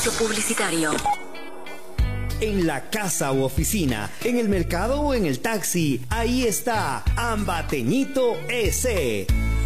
Espacio publicitario. En la casa u oficina, en el mercado o en el taxi, ahí está Ambateñito S.